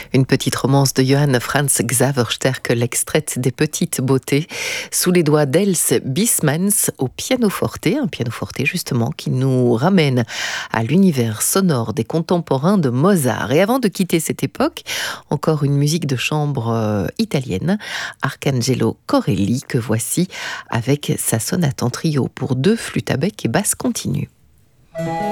Une petite romance de Johann Franz Xaver Sterck, l'extraite des Petites Beautés, sous les doigts d'Els Bismans au pianoforte, un pianoforte justement qui nous ramène à l'univers sonore des contemporains de Mozart. Et avant de quitter cette époque, encore une musique de chambre italienne, Arcangelo Corelli, que voici avec sa sonate en trio pour 2 flûtes à bec et basse continue.